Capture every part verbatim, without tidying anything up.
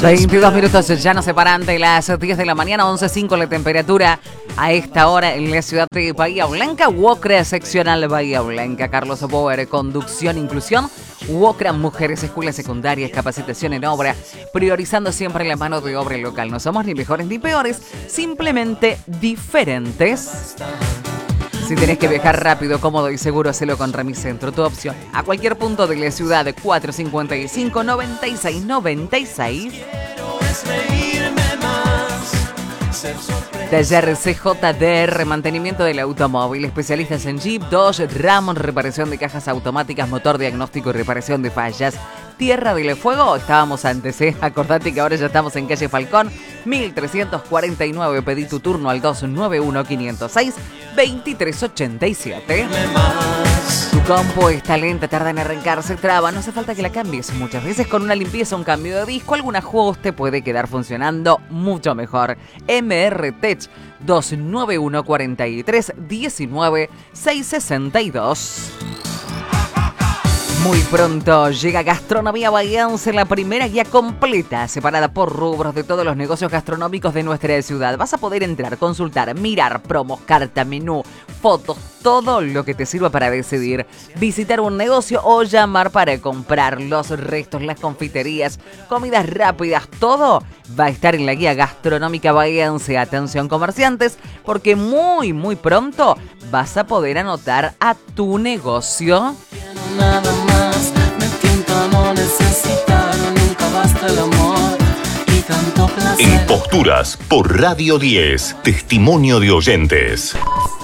veintidós minutos ya nos separan de las diez de la mañana, once punto cinco la temperatura a esta hora en la ciudad de Bahía Blanca. UOCRA seccional Bahía Blanca. Carlos Boer, conducción, inclusión. UOCRA, mujeres, escuelas secundarias, capacitación en obra, priorizando siempre la mano de obra local. No somos ni mejores ni peores, simplemente diferentes. Si tenés que viajar rápido, cómodo y seguro, hacelo con Remicentro, tu opción. A cualquier punto de la ciudad, cuatro cincuenta y cinco, noventa y seis noventa y seis. Taller C J D R, mantenimiento del automóvil, especialistas en Jeep, Dodge, Ram, reparación de cajas automáticas, motor, diagnóstico y reparación de fallas. Tierra del Fuego, estábamos antes, ¿eh? Acordate que ahora ya estamos en calle Falcón, mil trescientos cuarenta y nueve. Pedí tu turno al dos nueve uno, cinco cero seis, dos tres ocho siete. Tu compu está lenta, tarda en arrancarse, traba, no hace falta que la cambies. Muchas veces con una limpieza, un cambio de disco, algún ajuste puede quedar funcionando mucho mejor. M R Tech, dos nueve uno, cuatro tres, uno nueve, seis seis dos. Muy pronto llega Gastronomía Bahiense, la primera guía completa, separada por rubros de todos los negocios gastronómicos de nuestra ciudad. Vas a poder entrar, consultar, mirar, promos, carta, menú, fotos, todo lo que te sirva para decidir, visitar un negocio o llamar para comprar. Los restos, las confiterías, comidas rápidas, todo va a estar en la guía Gastronómica Bahiense. Atención comerciantes, porque muy muy pronto vas a poder anotar a tu negocio. Nada más, me tienta no necesitar, nunca basta el amor y tanto placer. En Posturas por Radio diez, testimonio de oyentes.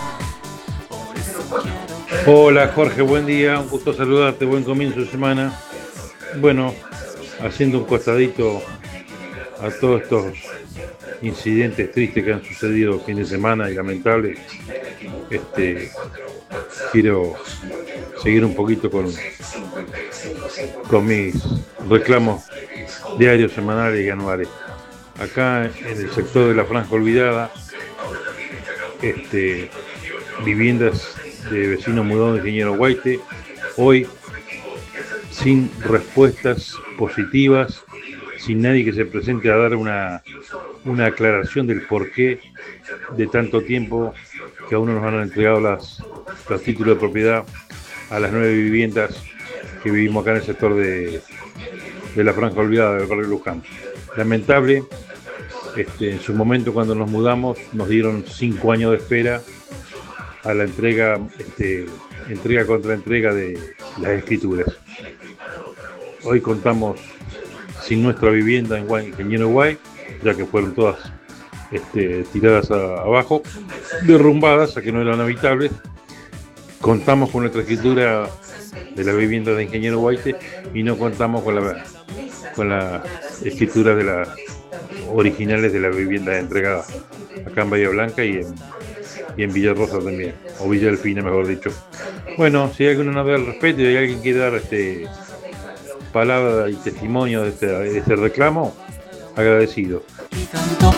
Hola Jorge, buen día, un gusto saludarte, buen comienzo de semana. Bueno, haciendo un costadito a todos estos incidentes tristes que han sucedido el fin de semana y lamentables, este, quiero seguir un poquito con, con mis reclamos diarios, semanales y anuales. Acá en el sector de la Franja Olvidada, este, viviendas de vecinos mudados de Ingeniero Guaite, hoy sin respuestas positivas, sin nadie que se presente a dar una, una aclaración del porqué de tanto tiempo que a uno nos han entregado las, los títulos de propiedad a las nueve viviendas que vivimos acá en el sector de, de la Franja Olvidada del barrio Luján. Lamentable, este, en su momento cuando nos mudamos nos dieron cinco años de espera a la entrega, este, entrega contra entrega de las escrituras. Hoy contamos sin nuestra vivienda en Guay, Ingeniero Guay, ya que fueron todas este, tiradas a, abajo, derrumbadas, a que no eran habitables. Contamos con nuestra escritura de la vivienda de Ingeniero Guaite y no contamos con la con la escritura de las originales de las viviendas entregadas acá en Bahía Blanca y en, y en Villarrosa también, o Villa Delfina mejor dicho. Bueno, si hay alguien no da el respeto y hay alguien que quiere dar este palabra y testimonio de este, de este reclamo, agradecido.